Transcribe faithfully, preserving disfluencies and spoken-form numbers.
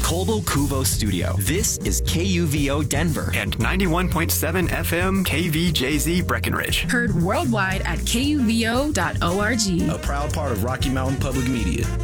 Colbo Cuvo Studio. This is K U V O Denver and ninety-one point seven F M K V J Z Breckenridge. Heard worldwide at K U V O dot org. A proud part of Rocky Mountain Public Media.